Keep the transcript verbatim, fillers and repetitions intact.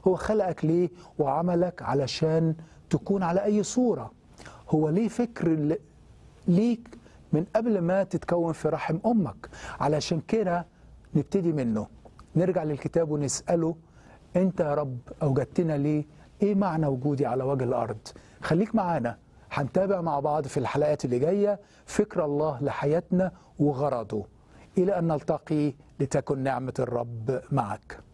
هو خلقك ليه وعملك علشان تكون على أي صورة. هو ليه فكر ليك من قبل ما تتكون في رحم أمك. علشان كده نبتدي منه، نرجع للكتاب ونسأله أنت يا رب أوجدتنا ليه؟ إيه معنى وجودي على وجه الأرض؟ خليك معانا، هنتابع مع بعض في الحلقات اللي جاية فكر الله لحياتنا وغرضه. إلى أن نلتقي، لتكن نعمة الرب معك.